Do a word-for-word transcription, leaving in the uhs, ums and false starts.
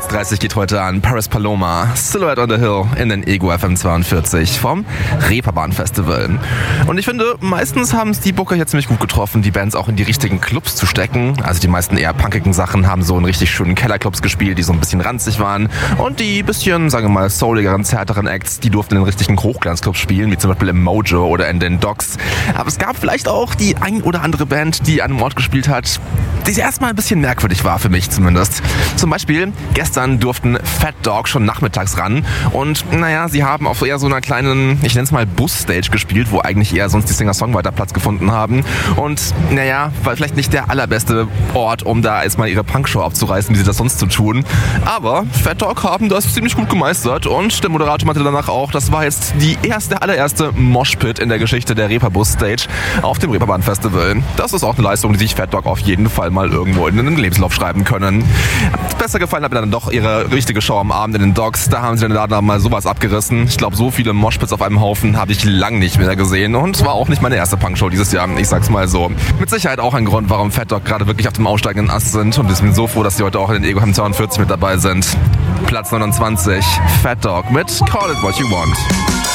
Platz dreißig geht heute an Paris Paloma, Silhouette on the Hill in den Ego F M zweiundvierzig vom Reeperbahn Festival. Und ich finde, meistens haben es die Booker hier ziemlich gut getroffen, die Bands auch in die richtigen Clubs zu stecken. Also die meisten eher punkigen Sachen haben so in richtig schönen Kellerclubs gespielt, die so ein bisschen ranzig waren. Und die bisschen, sagen wir mal, souligeren, zärteren Acts, die durften in den richtigen Hochglanzclubs spielen, wie zum Beispiel im Mojo oder in den Docks. Aber es gab vielleicht auch die ein oder andere Band, die an einem Ort gespielt hat, die erstmal ein bisschen merkwürdig war, für mich zumindest. Zum Beispiel, gestern durften Fat Dog schon nachmittags ran und naja, sie haben auf eher so einer kleinen, ich nenne es mal Busstage gespielt, wo eigentlich eher sonst die Singer-Songwriter Platz gefunden haben und naja, war vielleicht nicht der allerbeste Ort, um da erstmal ihre Punkshow abzureißen, wie sie das sonst zu tun. Aber Fat Dog haben das ziemlich gut gemeistert und der Moderator meinte danach auch, das war jetzt die erste, allererste Moshpit in der Geschichte der Reeperbus-Stage auf dem Reeperbahn Festival. Das ist auch eine Leistung, die sich Fat Dog auf jeden Fall mal irgendwo in den Lebenslauf schreiben können. Besser gefallen hat mir dann doch ihre richtige Show am Abend in den Docks. Da haben sie dann da mal sowas abgerissen. Ich glaube, so viele Moshpits auf einem Haufen habe ich lang nicht mehr gesehen und es war auch nicht meine erste Punkshow dieses Jahr. Ich sag's mal so. Mit Sicherheit auch ein Grund, warum Fat Dog gerade wirklich auf dem aufsteigenden Ast sind und ich bin so froh, dass sie heute auch in den Ego F M zweiundvierzig mit dabei sind. Platz neunundzwanzig, Fat Dog mit Call It What You Want.